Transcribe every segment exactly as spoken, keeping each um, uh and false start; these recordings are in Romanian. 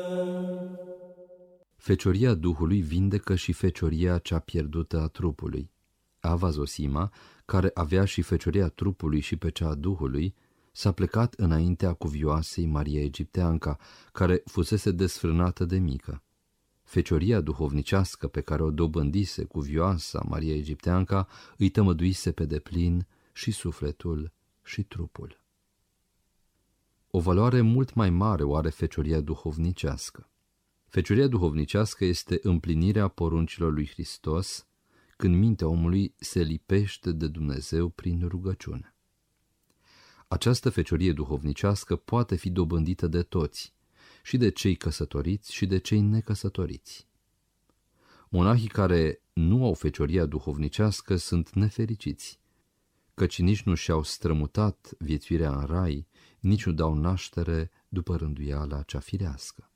Fecioria Duhului vindecă și fecioria cea pierdută a trupului. Ava Zosima, care avea și fecioria trupului și pe cea a Duhului, s-a plecat înaintea cuvioasei Maria Egipteanca, care fusese desfrânată de mică. Fecioria duhovnicească pe care o dobândise cuvioasa Maria Egipteanca îi tămăduise pe deplin și sufletul și trupul. O valoare mult mai mare o are fecioria duhovnicească. Fecioria duhovnicească este împlinirea poruncilor lui Hristos, când mintea omului se lipește de Dumnezeu prin rugăciune. Această feciorie duhovnicească poate fi dobândită de toți, și de cei căsătoriți și de cei necăsătoriți. Monahii care nu au fecioria duhovnicească sunt nefericiți, căci nici nu și-au strămutat viețuirea în rai, nici nu dau naștere după rânduiala cea firească.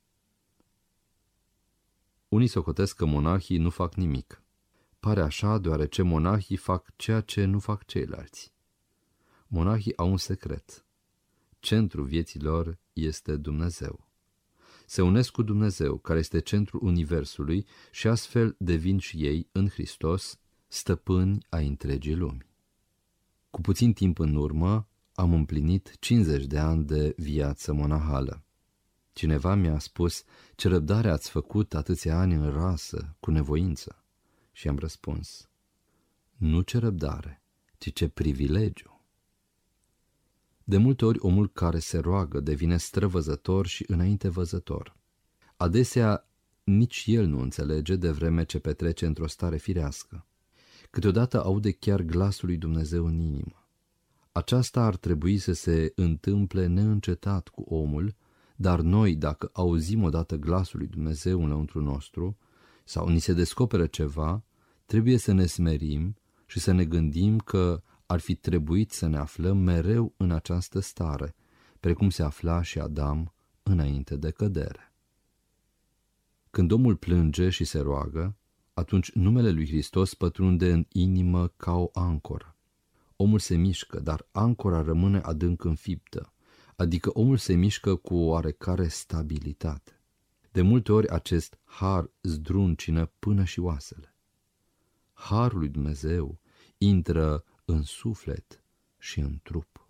Unii socotesc că monahii nu fac nimic. Pare așa deoarece monahii fac ceea ce nu fac ceilalți. Monahii au un secret. Centrul vieții lor este Dumnezeu. Se unesc cu Dumnezeu, care este centrul universului, și astfel devin și ei, în Hristos, stăpâni ai întregii lumi. Cu puțin timp în urmă am împlinit cincizeci de ani de viață monahală. Cineva mi-a spus: ce răbdare ați făcut atâția ani în rasă, cu nevoință. Și am răspuns: nu ce răbdare, ci ce privilegiu. De multe ori omul care se roagă devine străvăzător și înainte văzător. Adesea nici el nu înțelege, de vreme ce petrece într-o stare firească. Câteodată aude chiar glasul lui Dumnezeu în inimă. Aceasta ar trebui să se întâmple neîncetat cu omul, dar noi, dacă auzim odată glasul lui Dumnezeu înăuntru nostru, sau ni se descoperă ceva, trebuie să ne smerim și să ne gândim că ar fi trebuit să ne aflăm mereu în această stare, precum se afla și Adam înainte de cădere. Când omul plânge și se roagă, atunci numele lui Hristos pătrunde în inimă ca o ancoră. Omul se mișcă, dar ancora rămâne adânc înfiptă, adică omul se mișcă cu o oarecare stabilitate. De multe ori acest har zdruncină până și oasele. Harul lui Dumnezeu intră în suflet și în trup.